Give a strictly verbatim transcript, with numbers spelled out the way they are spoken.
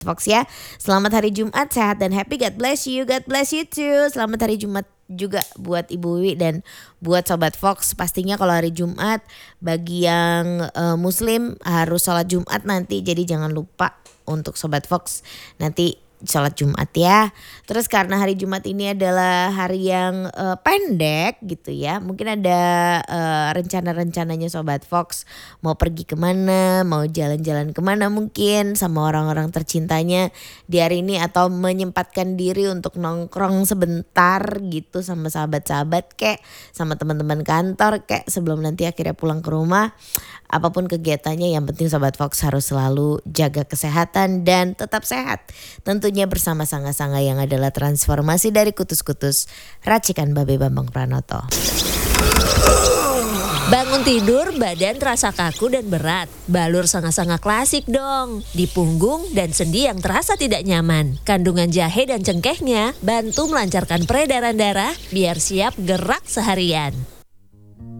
Fox ya. Selamat hari Jumat, sehat dan happy. God bless you, God bless you too. Selamat hari Jumat juga buat Ibu Wiwi dan buat Sobat Fox. Pastinya kalau hari Jumat bagi yang uh, Muslim harus sholat Jumat nanti. Jadi jangan lupa untuk Sobat Fox nanti sholat Jumat ya. Terus karena hari Jumat ini adalah hari yang uh, pendek gitu ya. Mungkin ada uh, rencana-rencananya Sobat Fox. Mau pergi kemana, mau jalan-jalan kemana mungkin sama orang-orang tercintanya di hari ini. Atau menyempatkan diri untuk nongkrong sebentar gitu sama sahabat-sahabat kek, sama teman-teman kantor kek, sebelum nanti akhirnya pulang ke rumah. Apapun kegiatannya yang penting Sobat Fox harus selalu jaga kesehatan dan tetap sehat. Tentunya bersama sanga-sanga yang adalah transformasi dari kutus-kutus racikan Babe Bambang Pranoto. Bangun tidur badan terasa kaku dan berat. Balur sanga-sanga klasik dong. Di punggung dan sendi yang terasa tidak nyaman. Kandungan jahe dan cengkehnya bantu melancarkan peredaran darah biar siap gerak seharian.